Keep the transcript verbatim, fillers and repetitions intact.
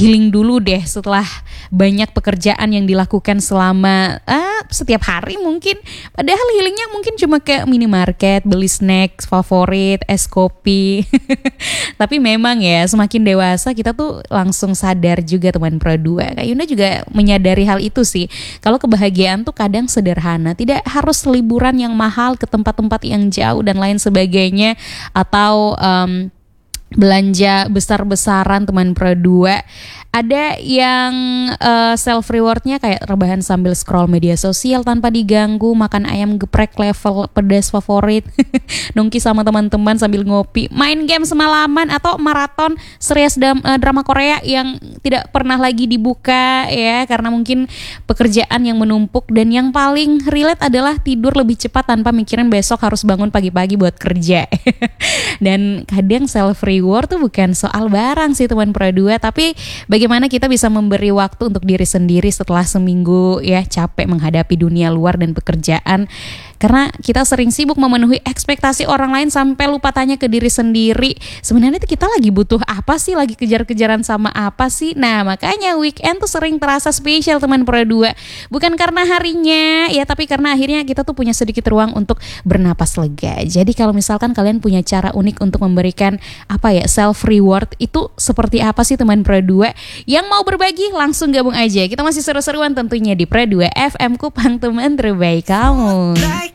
healing dulu deh setelah banyak pekerjaan yang dilakukan selama uh, setiap hari mungkin. Padahal healingnya mungkin cuma ke minimarket, beli snack favorit, es kopi. Tapi memang ya semakin dewasa kita tuh langsung sadar juga teman Pro dua. Kak Yunda juga menyadari hal itu sih. Kalau kebahagiaan tuh kadang sederhana, tidak harus liburan yang mahal ke tempat-tempat yang jauh dan lain sebagainya, atau um, belanja besar-besaran teman Pro dua. Ada yang uh, self rewardnya kayak rebahan sambil scroll media sosial tanpa diganggu, makan ayam geprek level pedas favorit, nongki sama teman-teman sambil ngopi, main game semalaman, atau maraton series dam, uh, drama Korea yang tidak pernah lagi dibuka ya karena mungkin pekerjaan yang menumpuk. Dan yang paling relate adalah tidur lebih cepat tanpa mikirin besok harus bangun pagi-pagi buat kerja. Dan kadang self reward tuh bukan soal barang sih teman Pro dua, tapi bagaimana kita bisa memberi waktu untuk diri sendiri setelah seminggu ya capek menghadapi dunia luar dan pekerjaan. Karena kita sering sibuk memenuhi ekspektasi orang lain sampai lupa tanya ke diri sendiri, sebenarnya itu kita lagi butuh apa sih, lagi kejar-kejaran sama apa sih. Nah makanya weekend tuh sering terasa spesial teman Pro dua. Bukan karena harinya ya, tapi karena akhirnya kita tuh punya sedikit ruang untuk bernapas lega. Jadi kalau misalkan kalian punya cara unik untuk memberikan apa ya self reward, itu seperti apa sih teman Pro dua? Yang mau berbagi langsung gabung aja. Kita masih seru-seruan tentunya di Pro dua F M, Kupang teman terbaik kamu.